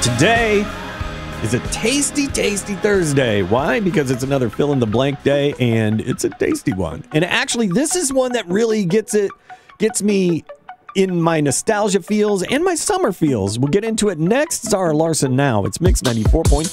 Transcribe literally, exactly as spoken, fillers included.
Today is a tasty, tasty Thursday. Why? Because it's another fill-in-the-blank day, and it's a tasty one. And actually, this is one that really gets it, gets me in my nostalgia feels and my summer feels. We'll get into it next. Zara Larson now. It's Mix ninety-four point three.